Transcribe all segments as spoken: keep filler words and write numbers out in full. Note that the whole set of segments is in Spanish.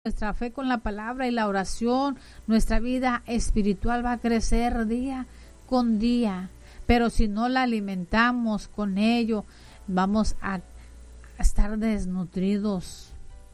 nuestra fe con la palabra y la oración, nuestra vida espiritual va a crecer día con día. Pero si no la alimentamos con ello, vamos a, a estar desnutridos.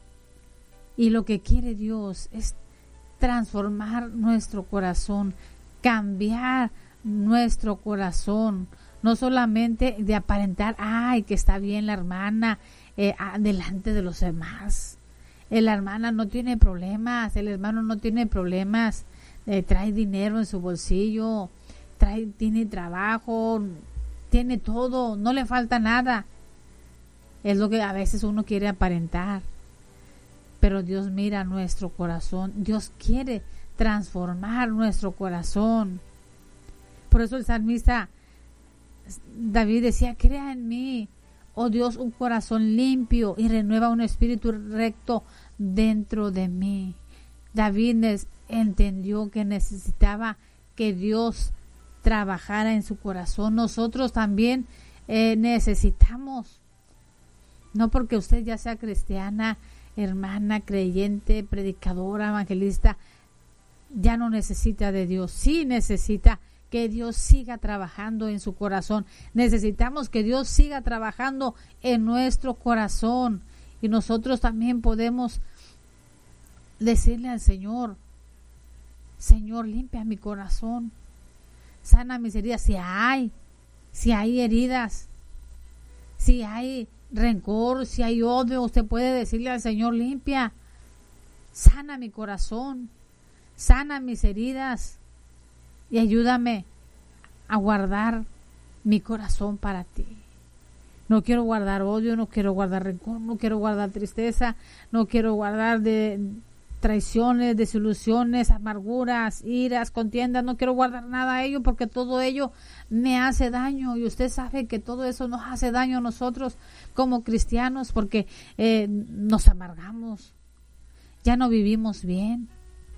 Y lo que quiere Dios es transformar nuestro corazón, cambiar nuestro corazón. No solamente de aparentar, ay, que está bien la hermana eh, delante de los demás. La hermana no tiene problemas, el hermano no tiene problemas, eh, trae dinero en su bolsillo, trae, tiene trabajo, tiene todo, no le falta nada. Es lo que a veces uno quiere aparentar. Pero Dios mira nuestro corazón, Dios quiere transformar nuestro corazón. Por eso el salmista David decía, crea en mí, oh Dios, un corazón limpio y renueva un espíritu recto dentro de mí. David entendió que necesitaba que Dios trabajara en su corazón. Nosotros también eh, necesitamos, no porque usted ya sea cristiana, hermana, creyente, predicadora, evangelista, ya no necesita de Dios. Sí necesita que Dios siga trabajando en su corazón. Necesitamos que Dios siga trabajando en nuestro corazón. Y nosotros también podemos decirle al Señor, Señor, limpia mi corazón, sana mis heridas. Si hay, si hay heridas, si hay rencor, si hay odio, usted puede decirle al Señor, limpia, sana mi corazón, sana mis heridas. Y ayúdame a guardar mi corazón para ti. No quiero guardar odio, no quiero guardar rencor, no quiero guardar tristeza, no quiero guardar de traiciones, desilusiones, amarguras, iras, contiendas. No quiero guardar nada de ello porque todo ello me hace daño. Y usted sabe que todo eso nos hace daño a nosotros como cristianos porque eh, nos amargamos. Ya no vivimos bien.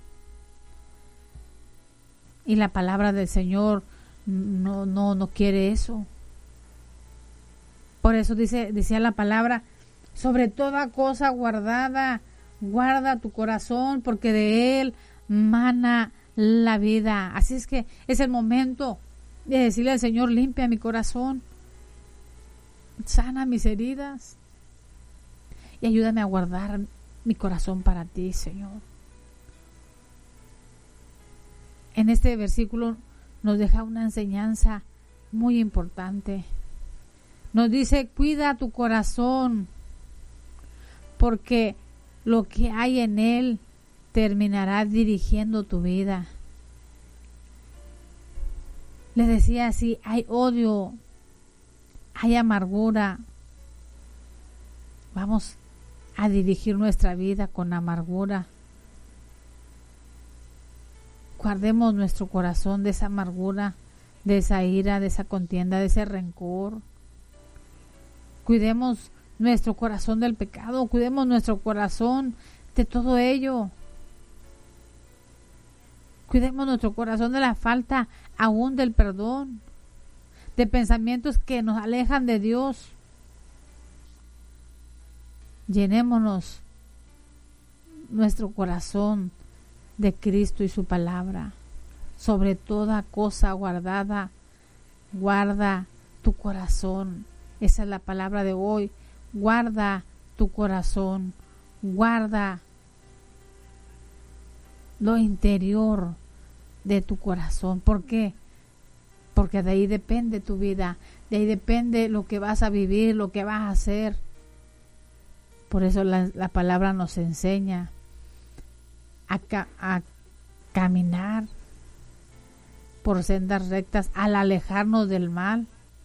Y la palabra del Señor no, no, no quiere eso. Por eso dice, decía la palabra, sobre toda cosa guardada, guarda tu corazón, porque de él mana la vida. Así es que es el momento de decirle al Señor, limpia mi corazón, sana mis heridas y ayúdame a guardar mi corazón para ti, Señor. En este versículo nos deja una enseñanza muy importante. Nos dice, cuida tu corazón, porque lo que hay en él terminará dirigiendo tu vida. Le decía así, hay odio, hay amargura. Vamos a dirigir nuestra vida con amargura. Guardemos nuestro corazón de esa amargura, de esa ira, de esa contienda, de ese rencor. Cuidemos nuestro corazón del pecado, cuidemos nuestro corazón de todo ello. Cuidemos nuestro corazón de la falta aún del perdón, de pensamientos que nos alejan de Dios. Llenémonos nuestro corazón de Cristo y su palabra. Sobre toda cosa guardada, guarda tu corazón. Esa es la palabra de hoy. Guarda tu corazón, guarda lo interior de tu corazón. ¿Por qué? Porque de ahí depende tu vida, de ahí depende lo que vas a vivir, lo que vas a hacer. Por eso la, la palabra nos enseña A, ca- a caminar por sendas rectas, al alejarnos del mal,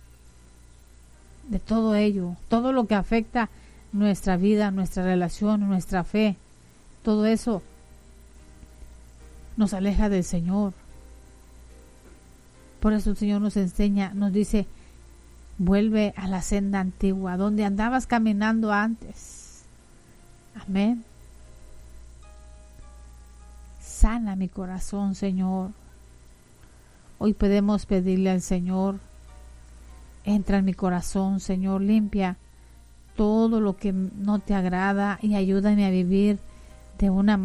de todo ello, todo lo que afecta nuestra vida, nuestra relación, nuestra fe, todo eso nos aleja del Señor. Por eso el Señor nos enseña, nos dice, vuelve a la senda antigua, donde andabas caminando antes. Amén. Sana mi corazón, Señor. Hoy podemos pedirle al Señor, entra en mi corazón, Señor, limpia todo lo que no te agrada y ayúdame a vivir de una